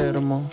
Fermo.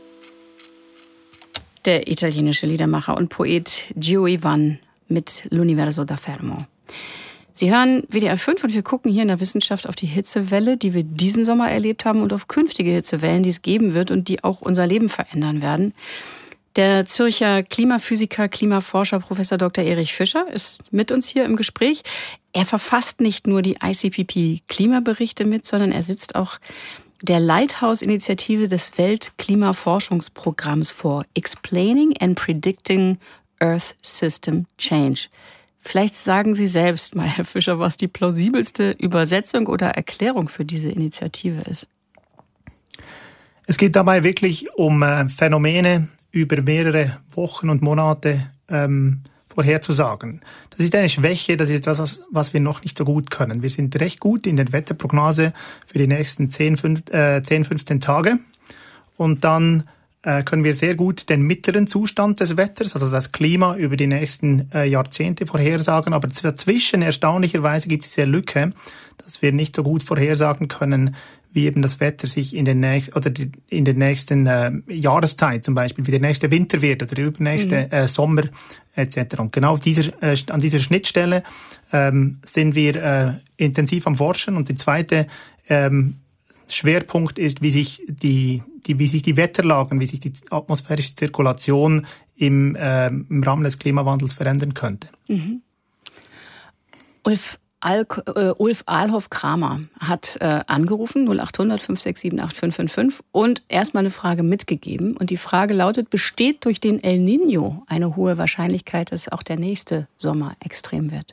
Der italienische Liedermacher und Poet Gio Ivan mit L'Universo da Fermo. Sie hören WDR 5 und wir gucken hier in der Wissenschaft auf die Hitzewelle, die wir diesen Sommer erlebt haben und auf künftige Hitzewellen, die es geben wird und die auch unser Leben verändern werden. Der Zürcher Klimaphysiker, Klimaforscher Professor Dr. Erich Fischer ist mit uns hier im Gespräch. Er verfasst nicht nur die ICPP-Klimaberichte mit, sondern er sitzt auch der Lighthouse-Initiative des Weltklimaforschungsprogramms vor, Explaining and Predicting Earth System Change. Vielleicht sagen Sie selbst mal, Herr Fischer, was die plausibelste Übersetzung oder Erklärung für diese Initiative ist. Es geht dabei wirklich um Phänomene über mehrere Wochen und Monate vorherzusagen. Das ist eine Schwäche, das ist etwas, was wir noch nicht so gut können. Wir sind recht gut in der Wetterprognose für die nächsten 10, 15 Tage. Und dann können wir sehr gut den mittleren Zustand des Wetters, also das Klima, über die nächsten Jahrzehnte vorhersagen. Aber dazwischen, erstaunlicherweise, gibt es diese Lücke, dass wir nicht so gut vorhersagen können, wie eben das Wetter sich in der nächsten Jahreszeit zum Beispiel, wie der nächste Winter wird oder der übernächste Sommer etc. Und genau an dieser Schnittstelle sind wir intensiv am Forschen. Und die zweite Schwerpunkt ist, wie sich die Wetterlagen, wie sich die atmosphärische Zirkulation im Rahmen des Klimawandels verändern könnte. Mhm. Ulf Ahlhoff-Kramer hat angerufen, 0800 567 8555, und erstmal eine Frage mitgegeben. Und die Frage lautet, besteht durch den El Niño eine hohe Wahrscheinlichkeit, dass auch der nächste Sommer extrem wird?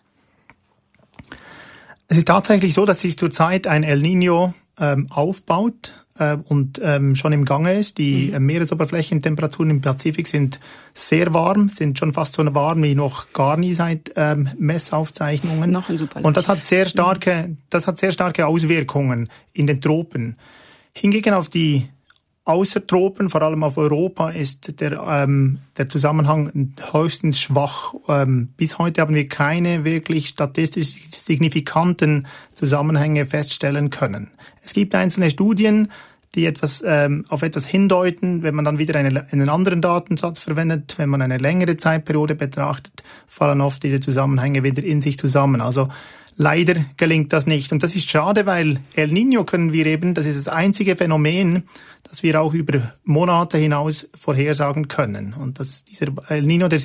Es ist tatsächlich so, dass sich zurzeit ein El Niño aufbaut und schon im Gange ist. Die Meeresoberflächentemperaturen im Pazifik sind sehr warm, sind schon fast so warm wie noch gar nie seit Messaufzeichnungen. Noch ein Superlativ. Und das hat sehr starke Auswirkungen in den Tropen. Hingegen auf die Außertropen, vor allem auf Europa, ist der Zusammenhang höchstens schwach. Bis heute haben wir keine wirklich statistisch signifikanten Zusammenhänge feststellen können. Es gibt einzelne Studien, die auf etwas hindeuten. Wenn man dann wieder einen anderen Datensatz verwendet, wenn man eine längere Zeitperiode betrachtet, fallen oft diese Zusammenhänge wieder in sich zusammen. Also leider gelingt das nicht. Und das ist schade, weil El Niño das ist das einzige Phänomen, das wir auch über Monate hinaus vorhersagen können. Und dieser El Niño, der